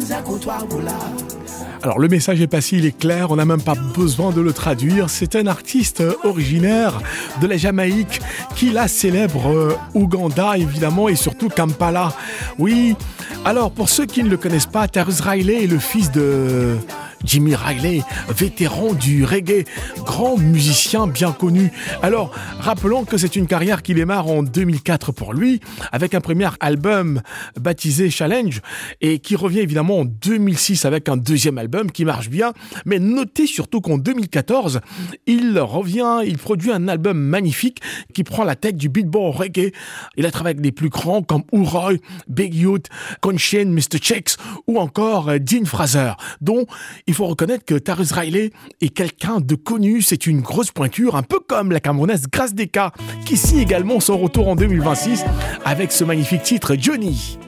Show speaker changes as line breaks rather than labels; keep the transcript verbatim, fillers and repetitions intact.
Alors le message est passé, il est clair, on n'a même pas besoin de le traduire. C'est un artiste originaire de la Jamaïque qui la célèbre euh, Ouganda évidemment et surtout Kampala. Oui, alors pour ceux qui ne le connaissent pas, Tarrus Riley est le fils de Jimmy Riley, vétéran du reggae, grand musicien bien connu. Alors, rappelons que c'est une carrière qui démarre en deux mille quatre pour lui, avec un premier album baptisé Challenge, et qui revient évidemment en deux mille six avec un deuxième album qui marche bien. Mais notez surtout qu'en deux mille quatorze, il revient, il produit un album magnifique qui prend la tête du beatball reggae. Il a travaillé avec des plus grands comme Uroy, Big Youth, Conscient, mister Chex ou encore Dean Fraser, dont il faut reconnaître que Tarrus Riley est quelqu'un de connu, c'est une grosse pointure, un peu comme la Camerounaise Grace Deka, qui signe également son retour en deux mille vingt-six avec ce magnifique titre Johnny.